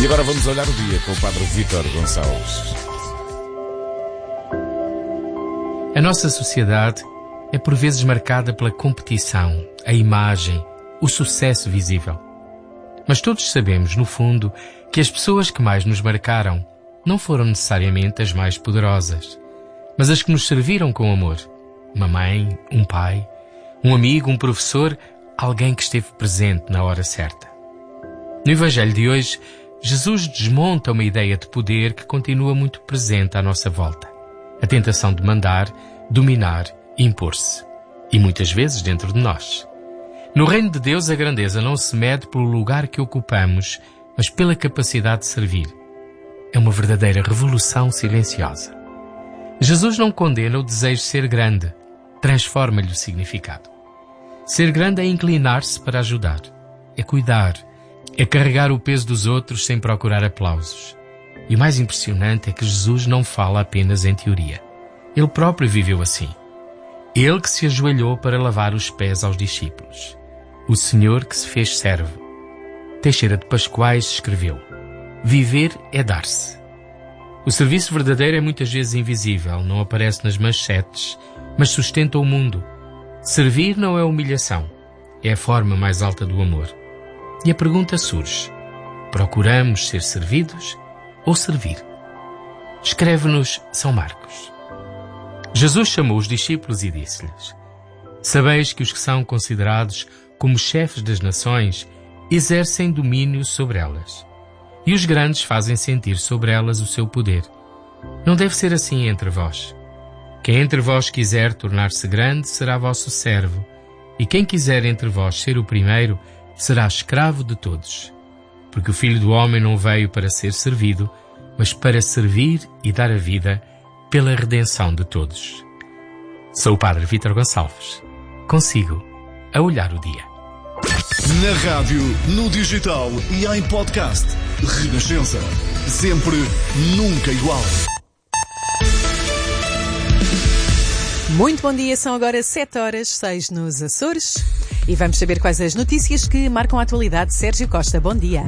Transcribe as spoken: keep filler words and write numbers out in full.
E agora vamos olhar o dia com o Padre Vítor Gonçalves. A nossa sociedade é por vezes marcada pela competição, a imagem, o sucesso visível. Mas todos sabemos, no fundo, que as pessoas que mais nos marcaram não foram necessariamente as mais poderosas, mas as que nos serviram com amor. Uma mãe, um pai, um amigo, um professor, alguém que esteve presente na hora certa. No Evangelho de hoje, Jesus desmonta uma ideia de poder que continua muito presente à nossa volta. A tentação de mandar, dominar e impor-se. E muitas vezes dentro de nós. No reino de Deus, a grandeza não se mede pelo lugar que ocupamos, mas pela capacidade de servir. É uma verdadeira revolução silenciosa. Jesus não condena o desejo de ser grande, transforma-lhe o significado. Ser grande é inclinar-se para ajudar, é cuidar, é carregar o peso dos outros sem procurar aplausos. E o mais impressionante é que Jesus não fala apenas em teoria. Ele próprio viveu assim. Ele que se ajoelhou para lavar os pés aos discípulos. O Senhor que se fez servo. Teixeira de Pascoais escreveu: viver é dar-se. O serviço verdadeiro é muitas vezes invisível, não aparece nas manchetes, mas sustenta o mundo. Servir não é humilhação, é a forma mais alta do amor. E a pergunta surge: procuramos ser servidos ou servir? Escreve-nos São Marcos. Jesus chamou os discípulos e disse-lhes: sabeis que os que são considerados como chefes das nações exercem domínio sobre elas, e os grandes fazem sentir sobre elas o seu poder. Não deve ser assim entre vós. Quem entre vós quiser tornar-se grande será vosso servo, e quem quiser entre vós ser o primeiro será escravo de todos. Porque o Filho do Homem não veio para ser servido, mas para servir e dar a vida pela redenção de todos. Sou o Padre Vítor Gonçalves. Consigo a olhar o dia. Na rádio, no digital e em podcast. Renascença. Sempre, nunca igual. Muito bom dia, são agora sete horas, seis nos Açores. E vamos saber quais as notícias que marcam a atualidade. Sérgio Costa, bom dia.